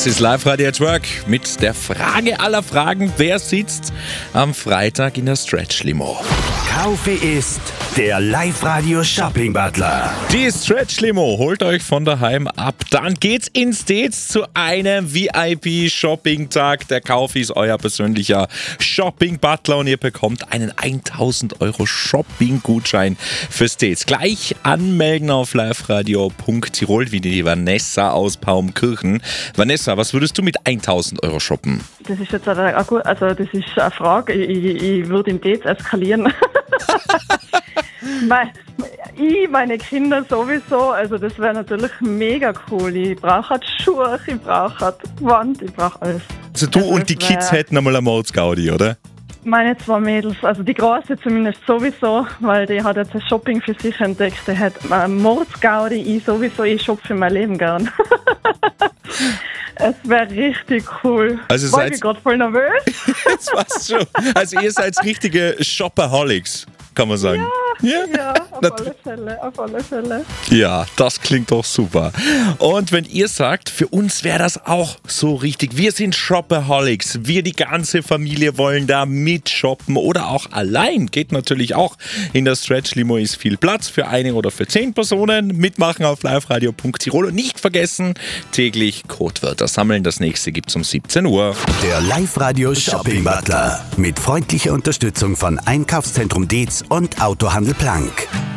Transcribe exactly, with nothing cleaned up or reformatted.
Das ist Live-Radio at Work mit der Frage aller Fragen. Wer sitzt am Freitag in der Stretch-Limo? Kaufe ist der Live-Radio Shopping Butler. Die Stretch-Limo holt euch von daheim ab. Dann geht's ins Dates zu einem V I P-Shopping-Tag. Der Kauf ist euer persönlicher Shopping-Butler und ihr bekommt einen tausend Euro Shopping-Gutschein fürs Dates. Gleich anmelden auf liveradio punkt tirol wie die Vanessa aus Paumkirchen. Vanessa, was würdest du mit tausend Euro shoppen? Das ist jetzt eine, also das ist eine Frage. Ich, ich würde im Dates eskalieren. Mein, ich, meine Kinder sowieso, also das wäre natürlich mega cool. Ich brauche halt Schuhe, ich brauche halt Wand, ich brauche alles. Also du also und die Kids hätten einmal eine Mordsgaudi, oder? Meine zwei Mädels, also die Große zumindest sowieso, weil die hat jetzt ein Shopping für sich entdeckt. Die hat eine Mordsgaudi, ich sowieso, ich shoppe für mein Leben gern. Es wäre richtig cool. Also War ich gerade voll nervös. Das war's schon. Also ihr seid richtige Shopaholics, kann man sagen. Ja, ja, auf alle Fälle, auf alle Fälle. Ja, das klingt doch super. Und wenn ihr sagt, für uns wäre das auch so richtig, wir sind Shopaholics, wir die ganze Familie wollen da mitshoppen oder auch allein, geht natürlich auch. In der Stretch-Limo ist viel Platz für eine oder für zehn Personen. Mitmachen auf liveradio punkt tirol und nicht vergessen, täglich Codewörter sammeln. Das nächste gibt's um siebzehn Uhr. Der Live-Radio Shopping Butler mit freundlicher Unterstützung von Einkaufszentrum Dietz und Autohandel Plank.